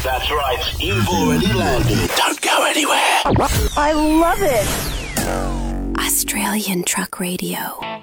That's right. You've already landed. Don't go anywhere. I love it. Australian Truck Radio.